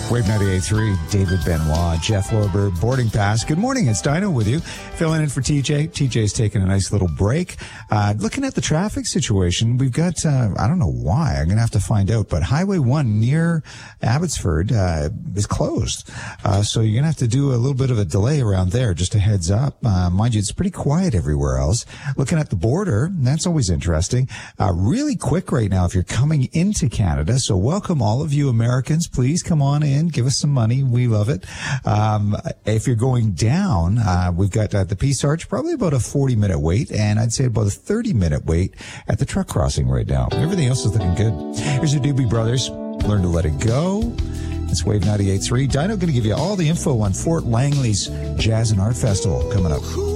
Wave 98.3, David Benoit, Jeff Lorber, boarding pass. Good morning, it's Dino with you, filling in for TJ. TJ's taking a nice little break. Looking at the traffic situation, we've got, I don't know why, I'm going to have to find out, but Highway 1 near Abbotsford is closed. So you're going to have to do a little bit of a delay around there, just a heads up. Mind you, it's pretty quiet everywhere else. Looking at the border, that's always interesting. Really quick right now if you're coming into Canada. So welcome all of you Americans. Please come on in. Give us some money. We love it. If you're going down, we've got the Peace Arch, probably about a 40-minute wait, and I'd say about a 30-minute wait at the truck crossing right now. Everything else is looking good. Here's the Doobie Brothers. Learn to let it go. It's Wave 98.3. Dino going to give you all the info on Fort Langley's Jazz and Art Festival coming up.